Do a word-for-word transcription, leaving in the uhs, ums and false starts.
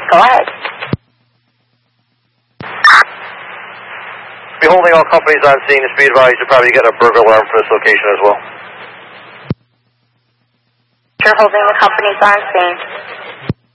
Go ahead. Be holding all companies on scene. Be advised you'll probably get a burglar alarm for this location as well. You're holding the companies on scene.